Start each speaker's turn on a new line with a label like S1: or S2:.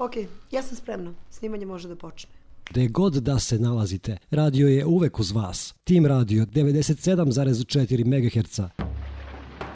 S1: Ok, ja sam spremna. Snimanje može da počne.
S2: Gde god da se nalazite, radio je uvek uz vas. Tim Radio 97,4 MHz.